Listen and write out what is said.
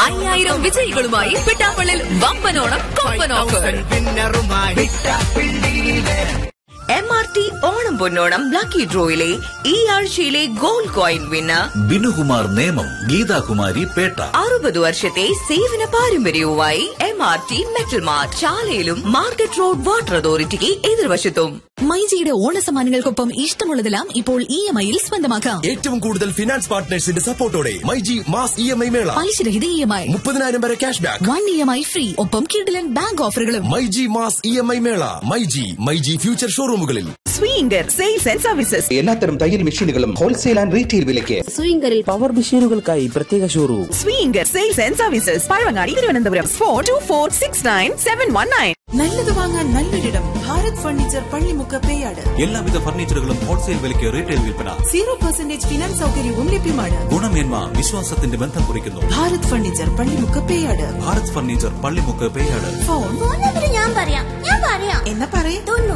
5000 വിജയികളുമായി പിട്ടാപ്പള്ളിൽ വമ്പനോണം കൊമ്പൻ offer. MRT Onam പൊന്നോണം lucky ഡ്രോയിലെ ഈ ആഴ്ചയിലെ gold coin winner Binukumar Nemom, Geethakumari Pettah. 60 വർഷത്തെ സേവന പാരമ്പര്യവുമായി MRT metal mart, ചാലയിലും market road water അതോറിറ്റിക്ക് എതിർവശത്തും. മൈജിയുടെ ഓണസമ്മാനങ്ങൾക്കൊപ്പം ഇഷ്ടമുള്ളതെല്ലാം ഇപ്പോൾ EMI-യിൽ സ്വന്തമാക്കാം. ഏറ്റവും കൂടുതൽ ഫിനാൻസ് പാർട്ട്നേഴ്സിന്റെ സപ്പോർട്ടോടെ മൈജി മാസ് EMI മേള. പലിശരഹിത EMI, 30,000 വരെ ക്യാഷ് ബാക്ക്, 1 EMI ഫ്രീ, ഒപ്പം കിഡിലൻ ബാങ്ക് ഓഫറുകളും. മൈജി മാസ് EMI മേള. MyG future ഷോറൂമുകളിൽ. സ്വീങ്കർ sales and services. എല്ലാത്തരം തയ്യൽ മെഷീനുകളും ഹോൾസെയിൽ ആൻഡ് റീറ്റെയിൽ വിലയ്ക്ക്. സ്വീങ്കറിൽ പവർ മെഷീനുകൾക്കായി പ്രത്യേക showroom. സ്വീങ്കർ sales and services, Pazhavangadi, Thiruvananthapuram. 42469719. നല്ലത് വാങ്ങാൻ നല്ലൊരിടം. ഭാരത് ഫർണിച്ചർ, പള്ളിമുക്ക്, പേയാട്. എല്ലാവിധ ഫർണിച്ചറുകളും ഹോൾസെയിൽ വിലയ്ക്ക് റീറ്റെയിൽ വിൽപ്പന. 0% ഫിനാൻസ് സൗകര്യവും ലഭ്യമാണ്. ഗുണമേന്മ വിശ്വാസത്തിന്റെ ബന്ധം കുറിക്കുന്നു. Bharat furniture, Pallimukku, Peyad. Bharat furniture, Pallimukku, Peyad. Phone ഞാൻ പറയാം എന്നാ പറയേ.